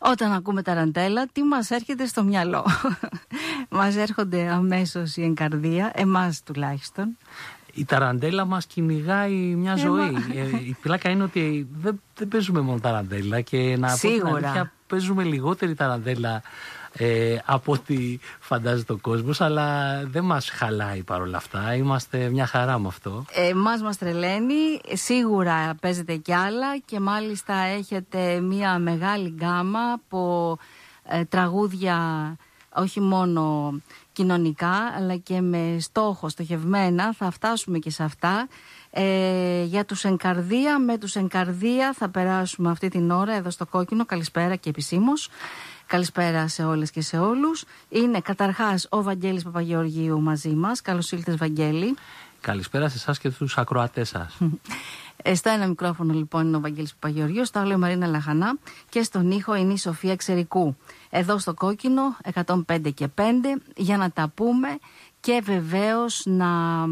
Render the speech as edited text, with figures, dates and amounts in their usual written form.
Όταν ακούμε ταραντέλα, τι μας έρχεται στο μυαλό? Μας έρχονται αμέσως η εγκαρδία, εμάς τουλάχιστον. Η ταραντέλα μας κυνηγάει μια ζωή. Η πλάκα είναι ότι δεν παίζουμε μόνο ταραντέλα και να πω την αλήθεια, παίζουμε λιγότερη ταραντέλα από ό,τι φαντάζεται ο κόσμος, αλλά δεν μας χαλάει παρόλα αυτά. Είμαστε μια χαρά με αυτό. Εμάς μας τρελαίνει. Σίγουρα παίζετε κι άλλα και μάλιστα έχετε μια μεγάλη γκάμα από τραγούδια όχι μόνο κοινωνικά αλλά και με στόχο στοχευμένα. Θα φτάσουμε και σε αυτά. Για τους Εγκαρδία, με τους Εγκαρδία θα περάσουμε αυτή την ώρα εδώ στο Κόκκινο. Καλησπέρα και επισήμως. Καλησπέρα σε όλες και σε όλους. Είναι καταρχάς ο Βαγγέλης Παπαγεωργίου μαζί μας. Καλώς ήλθες, Βαγγέλη. Καλησπέρα σε εσάς και τους ακροατές σας. Στο ένα μικρόφωνο λοιπόν είναι ο Βαγγέλης Παπαγεωργίου, στο άλλο η Μαρίνα Λαχανά και στον ήχο είναι η Σοφία Ξερικού. Εδώ στο Κόκκινο 105 και 5 για να τα πούμε και βεβαίως να